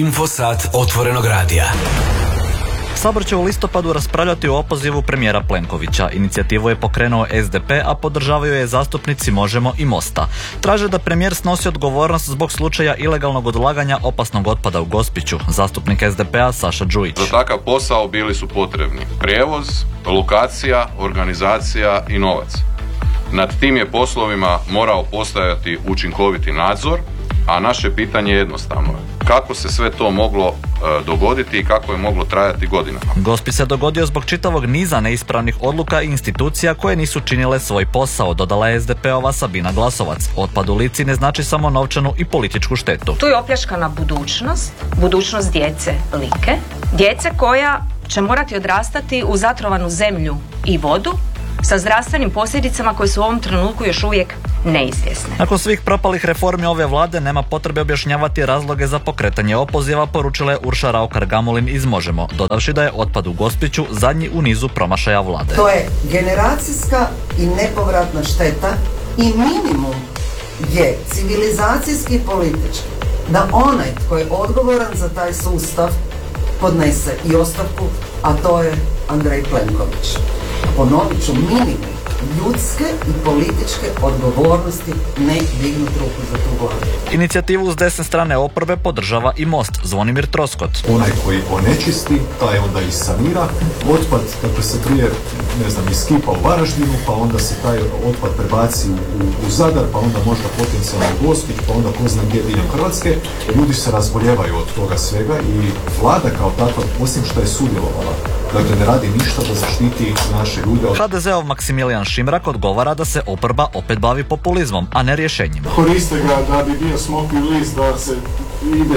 Infosat otvorenog radija. Sabor će u listopadu raspravljati o opozivu premijera Plenkovića. Inicijativu je pokrenuo SDP, a podržavaju je zastupnici Možemo i Mosta. Traže da premijer snosi odgovornost zbog slučaja ilegalnog odlaganja opasnog otpada u Gospiću. Zastupnik SDP-a Saša Đujić. Za takav posao bili su potrebni prijevoz, lokacija, organizacija i novac. Nad tim je poslovima morao postojati učinkoviti nadzor, a naše pitanje je jednostavno. Kako se sve to moglo dogoditi i kako je moglo trajati godinama? Gospić se dogodio zbog čitavog niza neispravnih odluka i institucija koje nisu činile svoj posao, dodala je SDP-ova Sabina Glasovac. Otpad u Lici ne znači samo novčanu i političku štetu. Tu je opljačkana budućnost djece Like, djece koja će morati odrastati u zatrovanu zemlju i vodu, sa zdravstvenim posljedicama koje su u ovom trenutku još uvijek neizvjesne. Nakon svih propalih reformi ove vlade nema potrebe objašnjavati razloge za pokretanje opoziva, poručila je Urša Raukar-Gamulin iz Možemo, dodavši da je otpad u Gospiću zadnji u nizu promašaja vlade. To je generacijska i nepovratna šteta i minimum je civilizacijski i politički da onaj tko je odgovoran za taj sustav podnese i ostavku, a to je Andrej Plenković. Ponovit ću, minimum ljudske i političke odgovornosti, ne dignut ruku za tu vladu. Inicijativu s desne strane oporbe podržava i Most, Zvonimir Troskot. Onaj koji onečisti, taj onda i sanira. Otpad, dakle se prije, iz Kipa u Varaždinu, pa onda se taj otpad prebaci u Zadar, pa onda možda potencijalno u Gospić, pa onda ko zna gdje diljem Hrvatske. Ljudi se razboljevaju od toga svega i vlada kao takva, osim što je sudjelovala, dakle ne radi ništa da zaštiti naše ljude. HDZ-ov Maksimilijan Šimrak odgovara da se oporba opet bavi populizmom, a ne rješenjima. Koriste ga da bi bio smokvi list, da se ide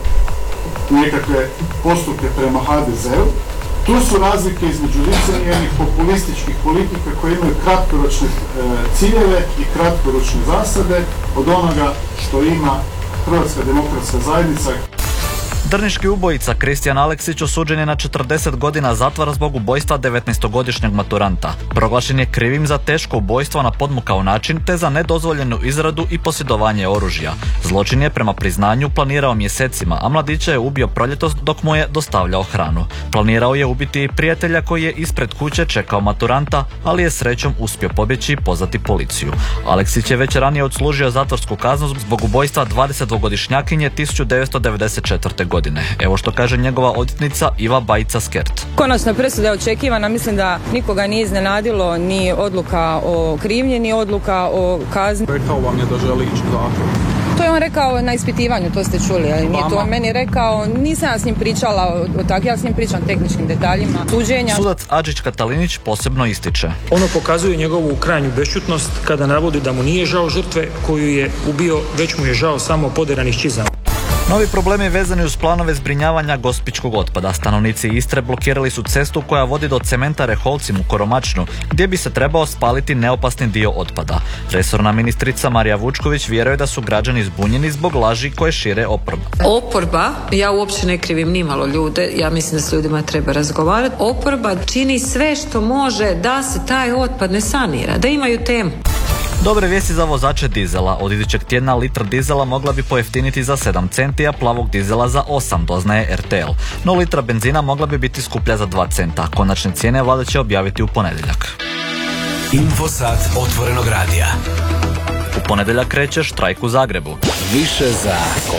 u nekakve postupke prema HDZ-u. Tu su razlike između licemjernih populističkih politika koje imaju kratkoročne ciljeve i kratkoročne zasade od onoga što ima Hrvatska demokratska zajednica. Drniški ubojica Kristijan Aleksić osuđen je na 40 godina zatvora zbog ubojstva 19-godišnjeg maturanta. Proglašen je krivim za teško ubojstvo na podmukao način te za nedozvoljenu izradu i posjedovanje oružja. Zločin je prema priznanju planirao mjesecima, a mladića je ubio proljetos dok mu je dostavljao hranu. Planirao je ubiti i prijatelja koji je ispred kuće čekao maturanta, ali je srećom uspio pobjeći i pozvati policiju. Aleksić je već ranije odslužio zatvorsku kaznu zbog ubojstva 22-godišnjakinje 1994. godine. Evo što kaže njegova odvjetnica Iva Bajica-Skert. Konačna presuda je očekivana, mislim da nikoga nije iznenadilo ni odluka o krivnji, ni odluka o kazni. Rekao vam je da želi ići u zatvor. To je on rekao na ispitivanju, to ste čuli, ali nije to on meni rekao, nisam ja s njim pričala o tak, ja s njim pričam tehničkim detaljima suđenja. Sudac Adžić Katalinić posebno ističe. Ono pokazuje njegovu krajnju bešćutnost kada navodi da mu nije žao žrtve koju je ubio, već mu je žao samo poderanih čizama. Novi problemi vezani uz planove zbrinjavanja gospićkog otpada. Stanovnici Istre blokirali su cestu koja vodi do cementare Holcim u Koromačnu, gdje bi se trebao spaliti neopasni dio otpada. Resorna ministrica Marija Vučković vjeruje da su građani zbunjeni zbog laži koje šire oporba. Oporba, ja uopće ne krivim nimalo ljude, ja mislim da s ljudima treba razgovarati. Oporba čini sve što može da se taj otpad ne sanira, da imaju temu. Dobre vijesti za vozače dizela. Od idućeg tjedna litra dizela mogla bi pojeftiniti za 7 centi, a plavog dizela za 8, doznaje RTL. No litra benzina mogla bi biti skuplja za 2 centa. Konačne cijene vlada će objaviti u ponedjeljak. Infosat otvorenog radija. U ponedjeljak kreće štrajk u Zagrebu. Više za